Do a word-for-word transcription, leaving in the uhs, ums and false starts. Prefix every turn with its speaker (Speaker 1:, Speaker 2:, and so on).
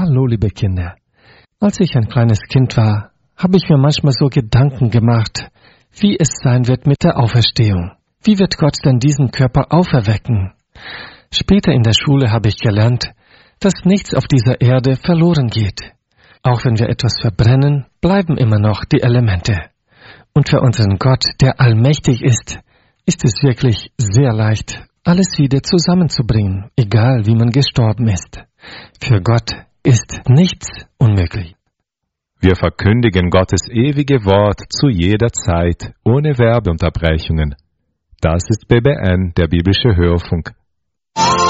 Speaker 1: Hallo, liebe Kinder. Als ich ein kleines Kind war, habe ich mir manchmal so Gedanken gemacht, wie es sein wird mit der Auferstehung. Wie wird Gott denn diesen Körper auferwecken? Später in der Schule habe ich gelernt, dass nichts auf dieser Erde verloren geht. Auch wenn wir etwas verbrennen, bleiben immer noch die Elemente. Und für unseren Gott, der allmächtig ist, ist es wirklich sehr leicht, alles wieder zusammenzubringen, egal wie man gestorben ist. Für Gott ist nichts unmöglich.
Speaker 2: Wir verkündigen Gottes ewige Wort zu jeder Zeit, ohne Werbeunterbrechungen. Das ist B B N, der biblische Hörfunk.